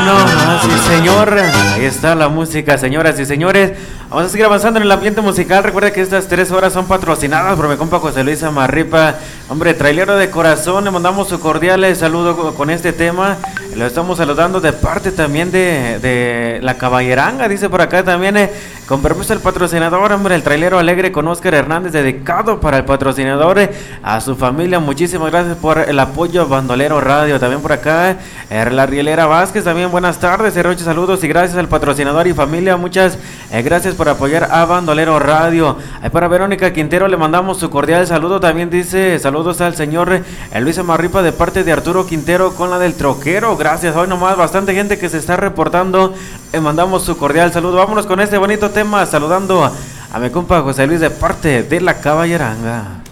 no, sí señor, ahí está la música, señoras y señores. Vamos a seguir avanzando en el ambiente musical. Recuerda que estas 3 horas son patrocinadas por mi compa José Luis Amarripa, hombre, trailero de corazón. Le mandamos su cordial saludo con este tema. Lo estamos saludando de parte también de la Caballeranga, dice por acá también, con permiso del patrocinador, hombre, el trailero alegre con Oscar Hernández, dedicado para el patrocinador, a su familia. Muchísimas gracias por el apoyo a Bandolero Radio. También por acá, la Rielera Vázquez, también buenas tardes, saludos y gracias al patrocinador y familia. Muchas gracias por apoyar a Bandolero Radio. Para Verónica Quintero le mandamos su cordial saludo. También dice saludos al señor Luis Amarripa de parte de Arturo Quintero con la del troquero. Gracias, hoy nomás bastante gente que se está reportando. Le mandamos su cordial saludo. Vámonos con este bonito tema, saludando a mi compa José Luis de parte de la Caballeranga.